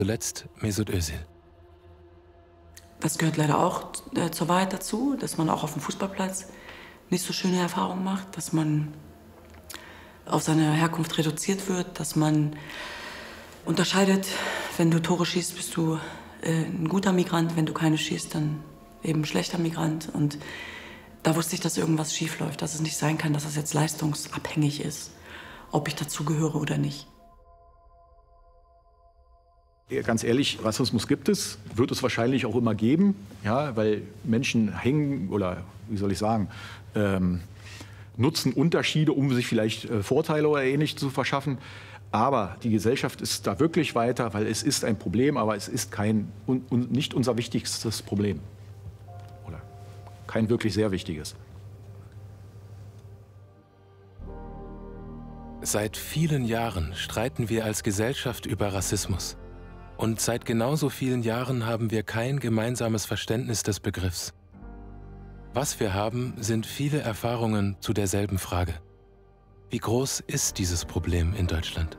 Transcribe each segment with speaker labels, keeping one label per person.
Speaker 1: Zuletzt Mesut Özil.
Speaker 2: Das gehört leider auch zur Wahrheit dazu, dass man auch auf dem Fußballplatz nicht so schöne Erfahrungen macht, dass man auf seine Herkunft reduziert wird, dass man unterscheidet, wenn du Tore schießt, bist du ein guter Migrant, wenn du keine schießt, dann eben ein schlechter Migrant. Und da wusste ich, dass irgendwas schief läuft, dass es nicht sein kann, dass es jetzt leistungsabhängig ist, ob ich dazugehöre oder nicht.
Speaker 3: Ganz ehrlich, Rassismus gibt es, wird es wahrscheinlich auch immer geben, ja, weil Menschen hängen oder, wie soll ich sagen, nutzen Unterschiede, um sich vielleicht Vorteile oder Ähnliches zu verschaffen. Aber die Gesellschaft ist da wirklich weiter, weil es ist ein Problem, aber es ist nicht unser wichtigstes Problem. Oder kein wirklich sehr wichtiges.
Speaker 1: Seit vielen Jahren streiten wir als Gesellschaft über Rassismus. Und seit genauso vielen Jahren haben wir kein gemeinsames Verständnis des Begriffs. Was wir haben, sind viele Erfahrungen zu derselben Frage. Wie groß ist dieses Problem in Deutschland?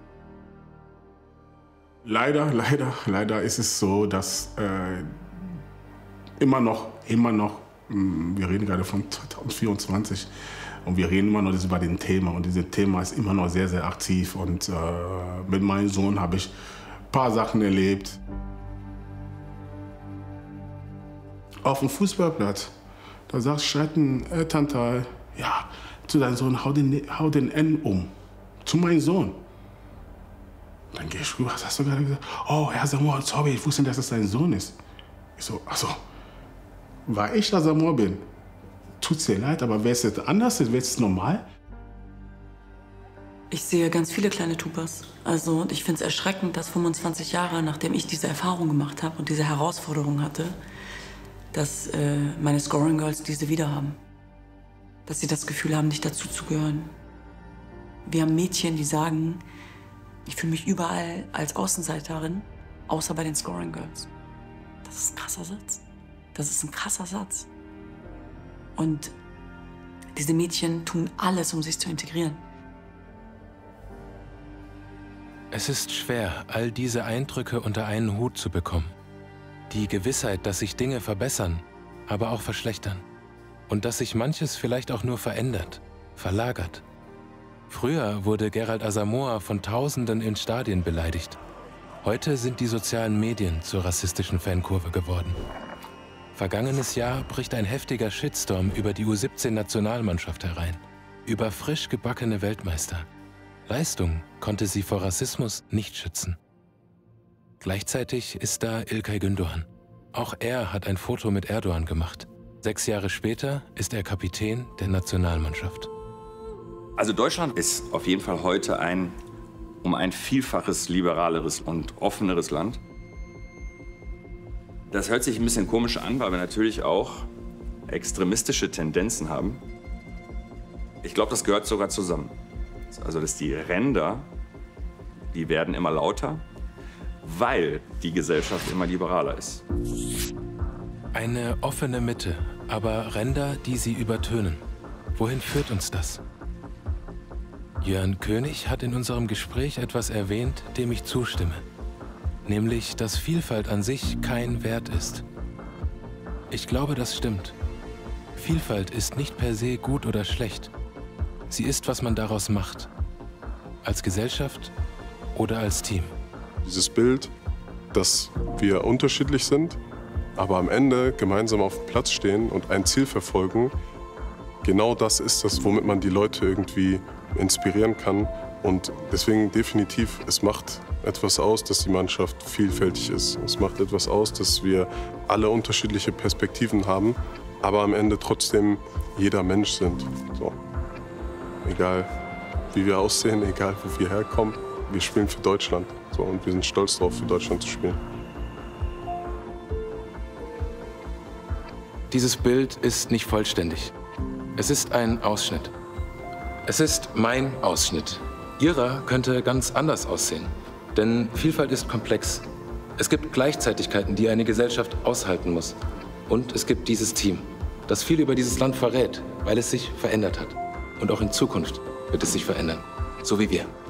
Speaker 4: Leider ist es so, dass immer noch, wir reden gerade von 2024, und wir reden immer noch über den Thema. Und dieses Thema ist immer noch sehr, sehr aktiv. Und mit meinem Sohn habe ich ein paar Sachen erlebt. Auf dem Fußballplatz, da schreit ein Elternteil, ja, zu deinem Sohn, hau den N um. Zu meinem Sohn. Dann gehe ich rüber, was hast du gerade gesagt? Oh, Herr Samor, sorry, ich wusste nicht, dass das dein Sohn ist. Ich so, ach so, weil ich der Samor bin. Tut's dir leid, aber wäre es jetzt anders, wäre es normal?
Speaker 2: Ich sehe ganz viele kleine Tupas. Also ich finde es erschreckend, dass 25 Jahre, nachdem ich diese Erfahrung gemacht habe und diese Herausforderung hatte, dass meine Scoring Girls diese wieder haben. Dass sie das Gefühl haben, nicht dazuzugehören. Wir haben Mädchen, die sagen, ich fühle mich überall als Außenseiterin, außer bei den Scoring Girls. Das ist ein krasser Satz. Das ist ein krasser Satz. Und diese Mädchen tun alles, um sich zu integrieren.
Speaker 1: Es ist schwer, all diese Eindrücke unter einen Hut zu bekommen. Die Gewissheit, dass sich Dinge verbessern, aber auch verschlechtern. Und dass sich manches vielleicht auch nur verändert, verlagert. Früher wurde Gerald Asamoah von Tausenden in Stadien beleidigt. Heute sind die sozialen Medien zur rassistischen Fankurve geworden. Vergangenes Jahr bricht ein heftiger Shitstorm über die U17-Nationalmannschaft herein. Über frisch gebackene Weltmeister. Leistung konnte sie vor Rassismus nicht schützen. Gleichzeitig ist da İlkay Gündoğan. Auch er hat ein Foto mit Erdogan gemacht. 6 Jahre später ist er Kapitän der Nationalmannschaft.
Speaker 5: Also Deutschland ist auf jeden Fall heute um ein Vielfaches liberaleres und offeneres Land. Das hört sich ein bisschen komisch an, weil wir natürlich auch extremistische Tendenzen haben. Ich glaube, das gehört sogar zusammen. Also dass die Ränder, die werden immer lauter, weil die Gesellschaft immer liberaler ist.
Speaker 1: Eine offene Mitte, aber Ränder, die sie übertönen. Wohin führt uns das? Jörn König hat in unserem Gespräch etwas erwähnt, dem ich zustimme. Nämlich, dass Vielfalt an sich kein Wert ist. Ich glaube, das stimmt. Vielfalt ist nicht per se gut oder schlecht. Sie ist, was man daraus macht. Als Gesellschaft oder als Team.
Speaker 6: Dieses Bild, dass wir unterschiedlich sind, aber am Ende gemeinsam auf dem Platz stehen und ein Ziel verfolgen, genau das ist das, womit man die Leute irgendwie inspirieren kann. Und deswegen definitiv, es macht etwas aus, dass die Mannschaft vielfältig ist. Es macht etwas aus, dass wir alle unterschiedliche Perspektiven haben, aber am Ende trotzdem jeder Mensch sind. So. Egal wie wir aussehen, egal wo wir herkommen, wir spielen für Deutschland. So, und wir sind stolz darauf, für Deutschland zu spielen.
Speaker 1: Dieses Bild ist nicht vollständig. Es ist ein Ausschnitt. Es ist mein Ausschnitt. Ihrer könnte ganz anders aussehen. Denn Vielfalt ist komplex. Es gibt Gleichzeitigkeiten, die eine Gesellschaft aushalten muss. Und es gibt dieses Team, das viel über dieses Land verrät, weil es sich verändert hat. Und auch in Zukunft wird es sich verändern. So wie wir.